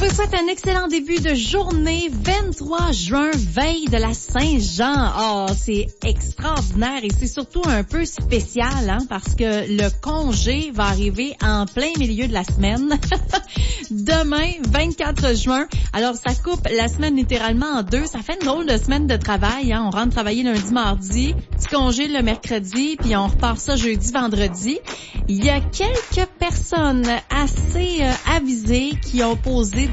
vous souhaite un excellent début de journée. 23 juin, veille de la Saint-Jean. Oh, c'est extraordinaire et c'est surtout un peu spécial, hein, parce que le congé va arriver en plein milieu de la semaine. Demain, 24 juin. Alors, ça coupe la semaine littéralement en deux. Ça fait une drôle de semaine de travail, hein. On rentre travailler lundi, mardi, petit congé le mercredi, puis on repart ça jeudi, vendredi. Il y a quelques personnes assez avisées qui ont posé